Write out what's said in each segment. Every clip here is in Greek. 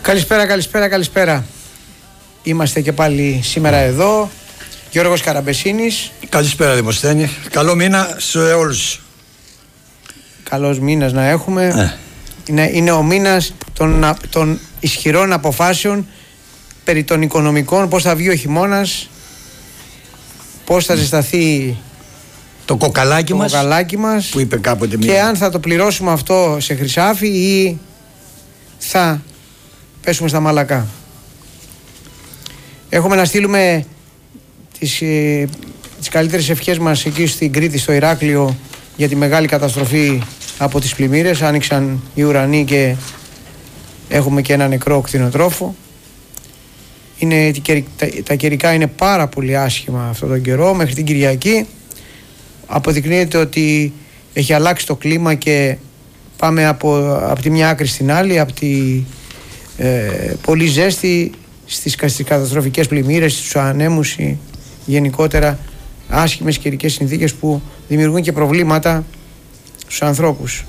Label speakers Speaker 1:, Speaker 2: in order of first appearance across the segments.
Speaker 1: Καλησπέρα. Είμαστε και πάλι σήμερα εδώ. Γιώργος Καραμπεσίνης.
Speaker 2: Καλησπέρα Δημοσθένη. Καλό μήνα σε όλους.
Speaker 1: Καλός μήνας να έχουμε. Είναι ο μήνας των ισχυρών αποφάσεων περί των οικονομικών, πώς θα βγει ο χειμώνας, πώς θα ζεσταθεί
Speaker 2: το κοκαλάκι μας που είπε κάποτε
Speaker 1: και αν θα το πληρώσουμε αυτό σε χρυσάφι ή θα πέσουμε στα μαλακά. Έχουμε να στείλουμε τις καλύτερες ευχές μας εκεί στην Κρήτη, στο Ηράκλειο, για τη μεγάλη καταστροφή από τις πλημμύρες. Άνοιξαν οι ουρανοί και έχουμε και ένα νεκρό κτηνοτρόφο. Τα καιρικά είναι πάρα πολύ άσχημα αυτόν τον καιρό. Μέχρι την Κυριακή αποδεικνύεται ότι έχει αλλάξει το κλίμα και πάμε από τη μια άκρη στην άλλη, από τη πολύ ζέστη στις καταστροφικές πλημμύρες, στους ανέμους, γενικότερα άσχημες καιρικές συνθήκες που δημιουργούν και προβλήματα στους ανθρώπους.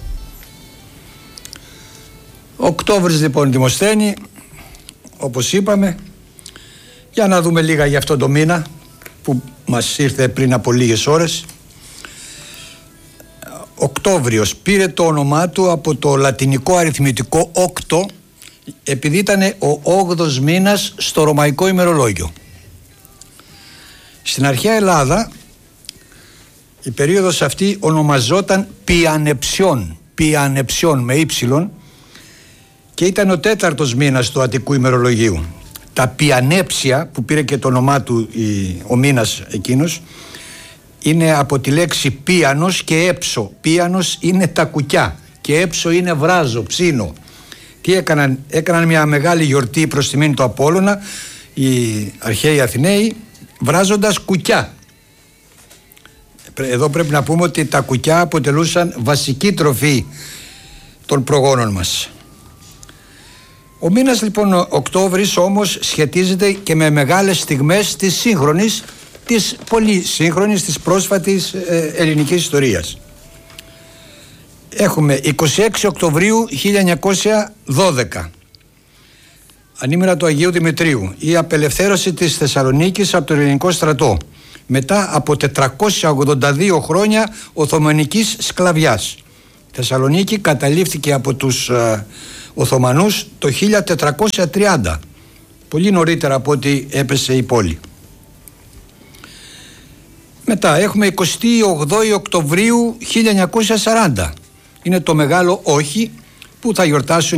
Speaker 2: Οκτώβρης λοιπόν, Δημοσθένη, όπως είπαμε, για να δούμε λίγα για αυτό το μήνα που μας ήρθε πριν από λίγες ώρες. Οκτώβριος πήρε το όνομά του από το λατινικό αριθμητικό 8, επειδή ήταν ο 8ος μήνας στο ρωμαϊκό ημερολόγιο. Στην αρχαία Ελλάδα η περίοδος αυτή ονομαζόταν Πιανεψιόν με ύψιλον και ήταν ο 4ος μήνας του Αττικού ημερολογίου. Τα Πιανέψια, που πήρε και το όνομά του ο μήνας εκείνος, είναι από τη λέξη πίανος και έψο. Πίανος είναι τα κουκιά και έψο είναι βράζο, ψήνο. Τι έκαναν μια μεγάλη γιορτή προς τιμήν του Απόλλωνα οι αρχαίοι Αθηναίοι, βράζοντας κουκιά. Εδώ πρέπει να πούμε ότι τα κουκιά αποτελούσαν βασική τροφή των προγόνων μας. Ο μήνας λοιπόν Οκτώβρης όμως σχετίζεται και με μεγάλες στιγμές της πολύ σύγχρονης, της πρόσφατης ελληνικής ιστορίας. Έχουμε 26 Οκτωβρίου 1912, ανήμερα του Αγίου Δημητρίου, η απελευθέρωση της Θεσσαλονίκης από το ελληνικό στρατό μετά από 482 χρόνια Οθωμανικής σκλαβιάς. Η Θεσσαλονίκη καταλήφθηκε από τους Οθωμανούς το 1430, πολύ νωρίτερα από ότι έπεσε η πόλη. Μετά έχουμε 28 Οκτωβρίου 1940, είναι το μεγάλο όχι που θα γιορτάσουν